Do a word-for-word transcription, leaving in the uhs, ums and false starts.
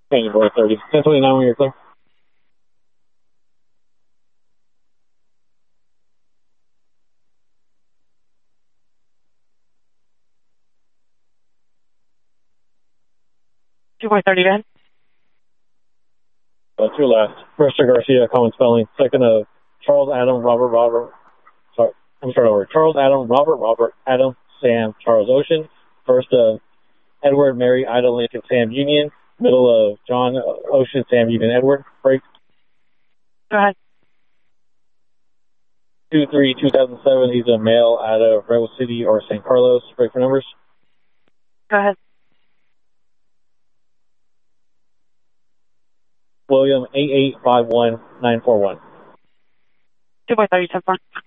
Change board thirty. ten twenty-nine when you're clear. two point thirty then. Uh, two last. First to Garcia, common spelling. Second of Charles Adam, Robert, Robert. Sorry, I'm starting over. Charles Adam, Robert, Robert, Adam, Sam, Charles Ocean. First of Edward, Mary, Ida, Lincoln, Sam, Union. Middle of John, Ocean, Sam, Union, Edward. Break. Go ahead. two three two thousand seven. He's a male out of Rebel City or Saint Carlos. Break for numbers. Go ahead. William, eight eight five one nine four one. two point thirty, ten four.